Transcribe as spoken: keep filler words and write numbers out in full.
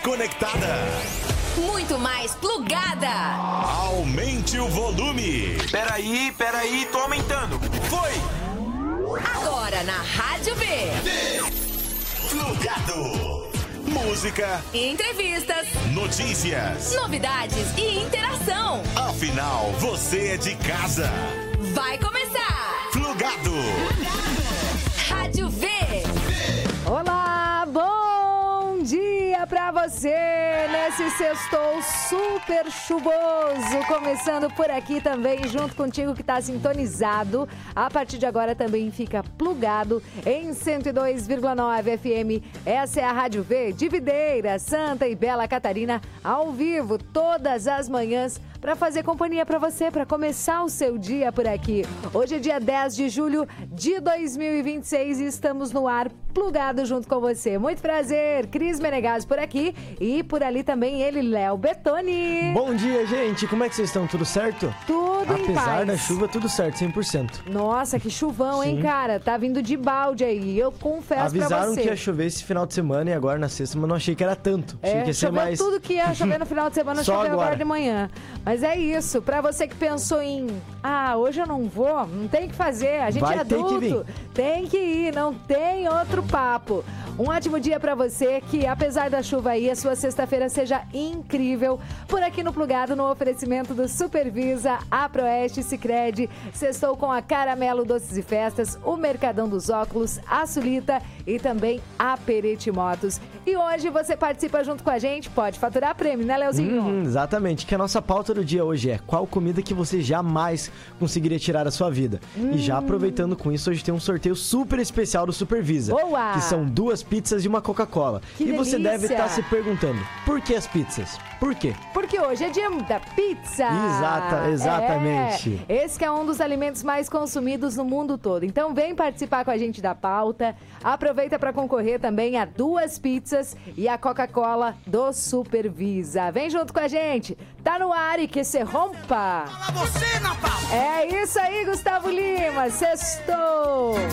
conectada. Muito mais plugada. Aumente o volume. Peraí, peraí, tô aumentando. Foi. Agora na Rádio V. Plugado. Música, Entrevistas, notícias, novidades e interação. Afinal, você é de casa. Vai começar. Plugado. Rádio V. Olá, bom dia pra você nesse sextou super chuvoso, começando por aqui também, junto contigo que tá sintonizado. A partir de agora também fica plugado em cento e dois vírgula nove F M. Essa é a Rádio V de Videira, Santa e Bela Catarina, ao vivo, todas as manhãs, para fazer companhia para você, para começar o seu dia por aqui. Hoje é dia dez de julho de dois mil e vinte e seis e estamos no ar, plugado junto com você. Muito prazer, Cris Menegas por aqui e por ali também ele, Léo Bettoni. Bom dia, gente. Como é que vocês estão? Tudo certo? Tudo em paz. Apesar da chuva, tudo certo, cem por cento. Nossa, que chuvão, Sim. hein, cara? Tá vindo de balde aí. Eu confesso Avisaram pra você. que ia chover esse final de semana e agora na sexta, mas não achei que era tanto. Achei É, que ia ser choveu mais... tudo que ia chover no final de semana, Só choveu agora. agora de manhã. Mas é isso, pra você que pensou em, ah, hoje eu não vou, não tem o que fazer, a gente Vai é ter que adulto, vir. tem que ir, não tem outro papo. Um ótimo dia pra você, que apesar da chuva aí, a sua sexta-feira seja incrível. Por aqui no Plugado, no oferecimento do Supervisa, a Proeste, Sicredi, sextou com a Caramelo Doces e Festas, o Mercadão dos Óculos, a Sulita e também a Perete Motos. E hoje você participa junto com a gente, pode faturar prêmio, né, Leozinho? Uhum, exatamente, que a nossa pauta do dia hoje é qual comida que você jamais conseguiria tirar da sua vida. Hum. E já aproveitando com isso, hoje tem um sorteio super especial do Supervisa. Boa! Que são duas pizzas e uma Coca-Cola. Que E você delícia! deve estar se perguntando, por que as pizzas? Por quê? Porque hoje é dia da pizza. Exata, exatamente. É, esse que é um dos alimentos mais consumidos no mundo todo. Então vem participar com a gente da pauta. Aproveita para concorrer também a duas pizzas e a Coca-Cola do Supervisa. Vem junto com a gente. Tá no ar e que se rompa. Fala você na pauta. É isso aí, Gustavo Lima. Sextou.